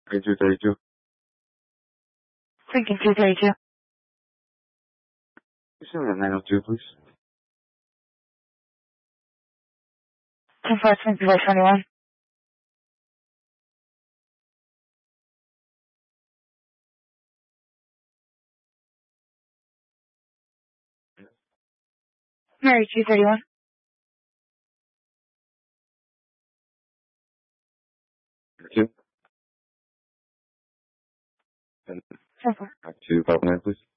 3232. Thinking 232. Send me 902, please. 10-5, 21. Mary 231. Two. And 10-4. back to 509, please.